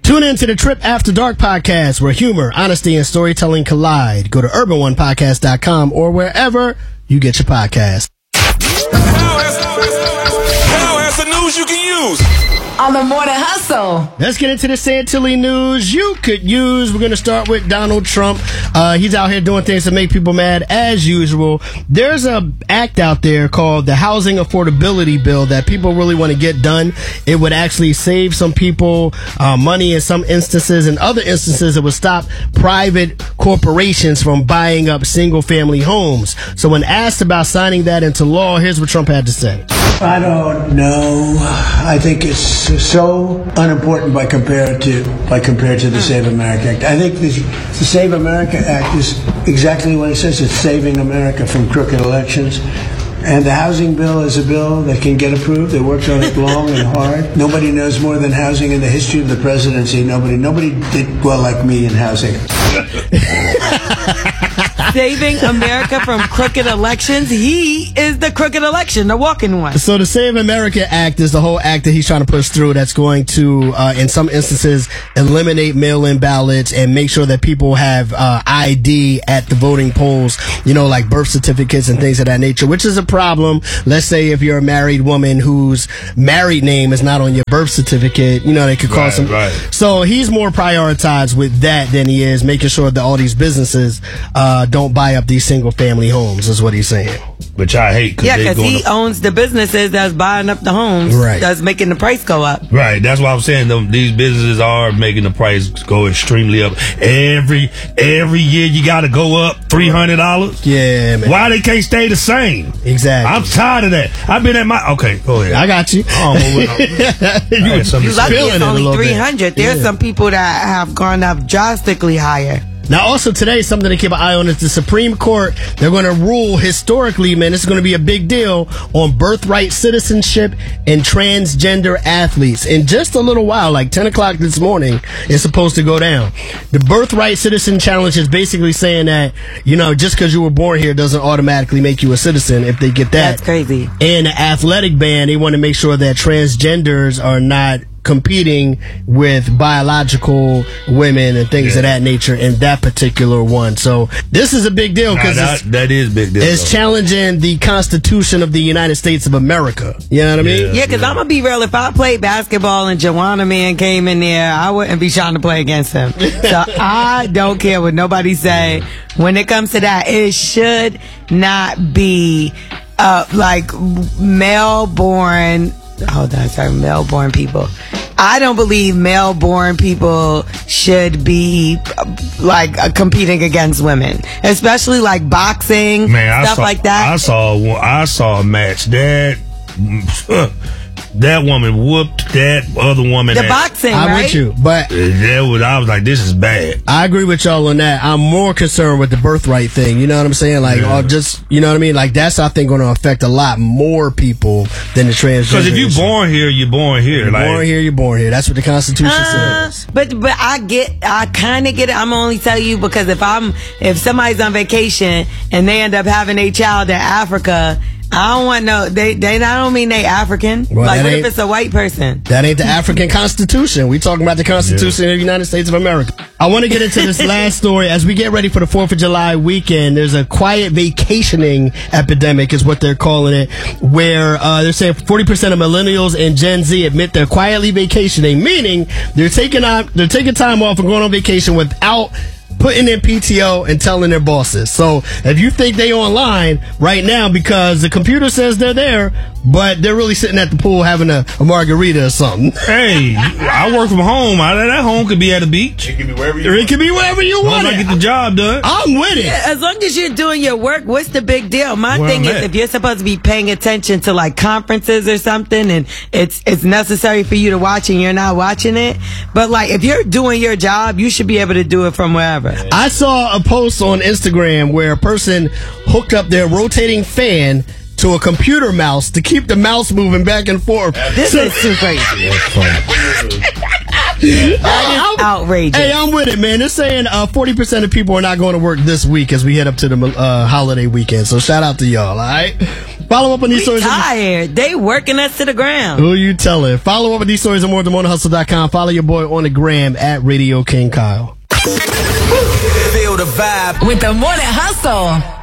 Tune in to the Trip After Dark podcast, where humor, honesty, and storytelling collide. Go to urban1podcast.com or wherever you get your podcast. Now has the news you can use on the Morning Hustle. Let's get into the Santilli news you could use. We're going to start with Donald Trump. He's out here doing things to make people mad as usual. There's an act out there called the Housing Affordability Bill that people really want to get done. It would actually save some people money in some instances. In other instances, it would stop private corporations from buying up single-family homes. So when asked about signing that into law, here's what Trump had to say. I don't know. I think it's so unimportant by compared to the Save America Act. I think the Save America Act is exactly what it says. It's saving America from crooked elections. And the housing bill is a bill that can get approved. They worked on it long and hard. Nobody knows more than housing in the history of the presidency. Nobody did well like me in housing. Saving America from crooked elections. He is the crooked election, the walking one. So the Save America Act is the whole act that he's trying to push through that's going to, in some instances, eliminate mail-in ballots and make sure that people have ID at the voting polls, like birth certificates and things of that nature, which is a problem. Let's say if you're a married woman whose married name is not on your birth certificate, they could cause some. Right. So he's more prioritized with that than he is making sure that all these businesses don't buy up these single family homes, is what he's saying. Which I hate. Because he owns the businesses that's buying up the homes. Right. That's making the price go up. Right. That's why I'm saying these businesses are making the price go extremely up. Every year you got to go up $300. Yeah, man. Why they can't stay the same? Exactly. I'm tired of that. I've been at my. Okay, go ahead. I got you. Oh, You lucky it's only 300. There's Yeah. some people that have gone up drastically higher. Now, also today, something to keep an eye on is the Supreme Court. They're going to rule historically, man, this is going to be a big deal on birthright citizenship and transgender athletes. In just a little while, like 10 o'clock this morning, it's supposed to go down. The birthright citizen challenge is basically saying that, just because you were born here doesn't automatically make you a citizen if they get that. That's crazy. And the athletic ban, they want to make sure that transgenders are not competing with biological women and things of that nature in that particular one. So this is a big deal because that is big deal. It's challenging the Constitution of the United States of America. You know what I mean? Yeah, because I'm going to be real. If I played basketball and Joanna Man came in there, I wouldn't be trying to play against him. So I don't care what nobody say. When it comes to that, it should not be like male-born people. I don't believe male-born people should be competing against women, especially like boxing, stuff like that. I saw a match that woman whooped that other woman. The boxing, I'm right? with you, but I was like, this is bad. I agree with y'all on that. I'm more concerned with the birthright thing. You know what I'm saying? Or just, you know what I mean? Like, that's, I think, going to affect a lot more people than the transgender. Because if you're born here, you're born here. You're born here. That's what the Constitution says. But I kind of get it. I'm only telling you because if somebody's on vacation and they end up having a child in Africa, I don't want I don't mean they African. Well, what if it's a white person? That ain't the African Constitution. We talking about the Constitution of the United States of America. I want to get into this last story. As we get ready for the 4th of July weekend, there's a quiet vacationing epidemic is what they're calling it, where they're saying 40% of millennials and Gen Z admit they're quietly vacationing, meaning they're taking time off and going on vacation without putting in PTO and telling their bosses. So if you think they online right now because the computer says they're there, but they're really sitting at the pool having a margarita or something. Hey, I work from home. That home could be at the beach. It can be wherever you want. I get the job done. I'm with it. Yeah, as long as you're doing your work, what's the big deal? My thing is, if you're supposed to be paying attention to like conferences or something, and it's necessary for you to watch and you're not watching it, but like if you're doing your job, you should be able to do it from wherever. I saw a post on Instagram where a person hooked up their rotating fan to a computer mouse to keep the mouse moving back and forth. This is too crazy. I'm outrageous. Hey, I'm with it, man. They're saying 40% of people are not going to work this week as we head up to the holiday weekend. So shout out to y'all, all right? Follow up on these stories. Tired. They working us to the ground. Who you telling? Follow up on these stories and more at themorninghustle.com. Follow your boy on the gram at Radio King Kyle. Feel the vibe With the Morning Hustle.